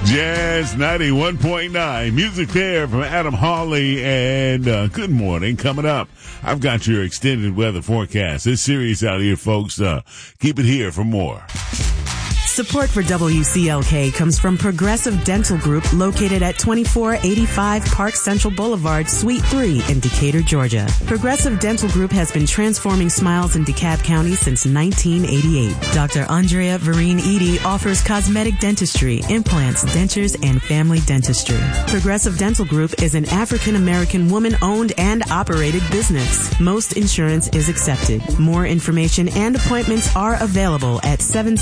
Jazz 91.9. Music there from Adam Hawley. And good morning. Coming up, I've got your extended weather forecast. It's serious out here, folks. Keep it here for more. Support for WCLK comes from Progressive Dental Group, located at 2485 Park Central Boulevard, Suite 3 in Decatur, Georgia. Progressive Dental Group has been transforming smiles in DeKalb County since 1988. Dr. Andrea Vereen Edie offers cosmetic dentistry, implants, dentures, and family dentistry. Progressive Dental Group is an African-American woman-owned and operated business. Most insurance is accepted. More information and appointments are available at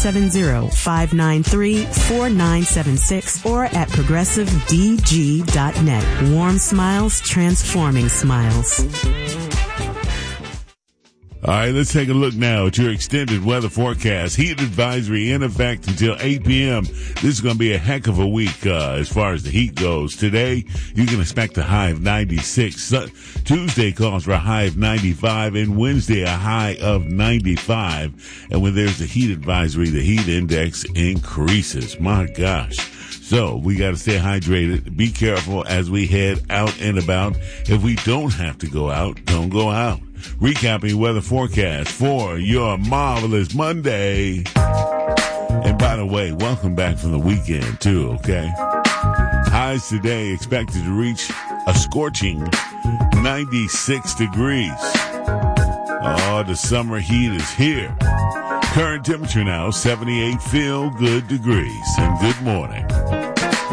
770-593-4976 or at progressivedg.net. Warm smiles, transforming smiles. All right, let's take a look now at your extended weather forecast. Heat advisory in effect until 8 p.m. This is going to be a heck of a week as far as the heat goes. Today, you can expect a high of 96. Tuesday calls for a high of 95, and Wednesday a high of 95. And when there's a heat advisory, the heat index increases. My gosh. So we got to stay hydrated. Be careful as we head out and about. If we don't have to go out, don't go out. Recapping weather forecast for your marvelous Monday. And by the way, welcome back from the weekend too, okay? Highs today expected to reach a scorching 96 degrees. Oh, the summer heat is here. Current temperature now 78 feel good degrees. And good morning.